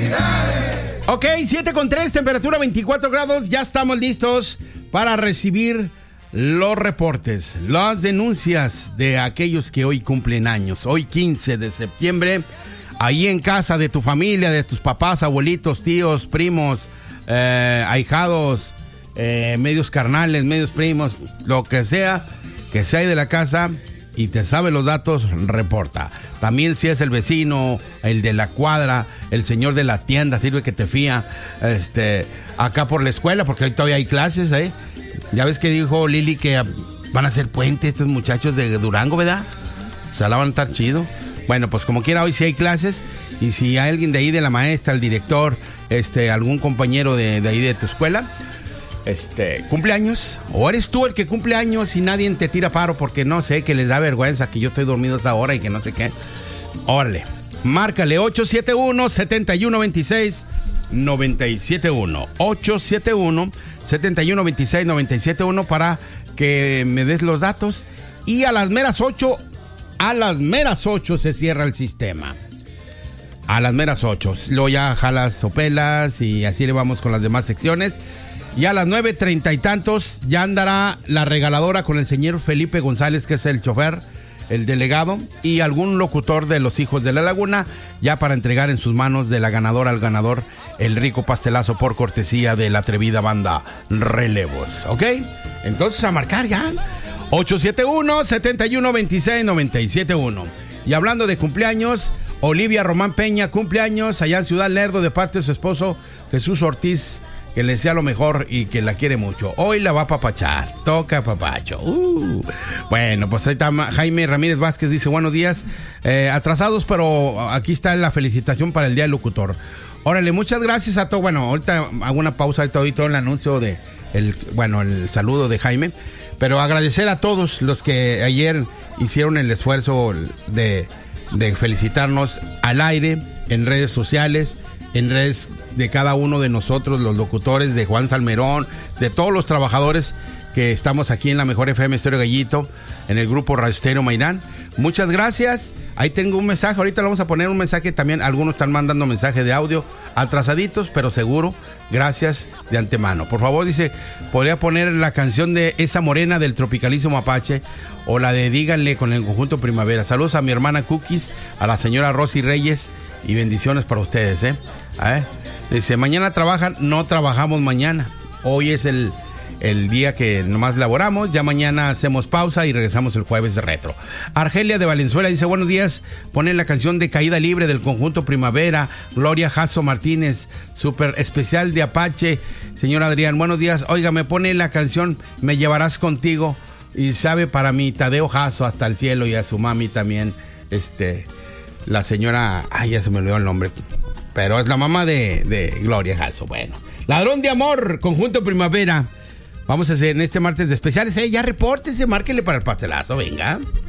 Ok, 7:03, temperatura 24 grados. Ya estamos listos para recibir los reportes, las denuncias de aquellos que hoy cumplen años. Hoy 15 de septiembre, ahí en casa de tu familia, de tus papás, abuelitos, tíos, primos, ahijados, medios carnales, medios primos, lo que sea ahí de la casa y te sabe los datos, reporta. También si es el vecino, el de la cuadra, el señor de la tienda, sirve que te fía, acá por la escuela, porque hoy todavía hay clases, Ya ves que dijo Lili que van a hacer puente estos muchachos de Durango, ¿verdad? Se la van a estar chido. Bueno, pues como quiera, hoy sí hay clases, y si hay alguien de ahí, de la maestra, el director, algún compañero de ahí de tu escuela, cumpleaños, o eres tú el que cumple años y nadie te tira paro porque no sé, que les da vergüenza que yo estoy dormido hasta ahora y que no sé qué. Órale, márcale 871-7126-971 871-7126-971 para que me des los datos, y a las meras 8 se cierra el sistema. A las meras 8, luego ya jalas o pelas y así le vamos con las demás secciones. Y a las 9:30 y tantos ya andará la regaladora con el señor Felipe González, que es el chofer, el delegado, y algún locutor de los Hijos de la Laguna, ya para entregar en sus manos de la ganadora al ganador el rico pastelazo por cortesía de la atrevida banda Relevos. ¿Ok? Entonces a marcar ya. 871-7126-971. Y hablando de cumpleaños, Olivia Román Peña, cumpleaños allá en Ciudad Lerdo, de parte de su esposo Jesús Ortiz, que le sea lo mejor y que la quiere mucho. Hoy la va a papachar, toca papacho. Bueno, pues ahí está Jaime Ramírez Vázquez, dice buenos días, atrasados, pero aquí está la felicitación para el Día del Locutor. Órale, muchas gracias a todos. Bueno, ahorita hago una pausa, ahorita todo el anuncio de el saludo de Jaime, pero agradecer a todos los que ayer hicieron el esfuerzo de felicitarnos al aire, en redes sociales, en redes de cada uno de nosotros, los locutores, de Juan Salmerón, de todos los trabajadores que estamos aquí en la Mejor FM Estéreo Gallito, en el grupo Radio Estéreo Mairán. Muchas gracias. Ahí tengo un mensaje, ahorita le vamos a poner un mensaje también. Algunos están mandando mensaje de audio, atrasaditos, pero seguro. Gracias de antemano. Por favor, dice, podría poner la canción de Esa Morena del Tropicalísimo Apache, o la de Díganle con el Conjunto Primavera. Saludos a mi hermana Cookies, a la señora Rosy Reyes, y bendiciones para ustedes, Dice, mañana trabajan, no trabajamos mañana. Hoy es el día que nomás laboramos, ya mañana hacemos pausa y regresamos el jueves de retro. Argelia de Valenzuela dice, buenos días, ponen la canción de Caída Libre del Conjunto Primavera. Gloria Jasso Martínez, súper especial de Apache. Señor Adrián, buenos días, oiga, me pone la canción Me Llevarás Contigo, y sabe, para mi Tadeo Jasso hasta el cielo, y a su mami también, la señora, ya se me olvidó el nombre, pero es la mamá de Gloria Jasso. Bueno, Ladrón de Amor, Conjunto Primavera. Vamos a hacer en este martes de especiales. Ya repórtense, márquenle para el pastelazo, venga.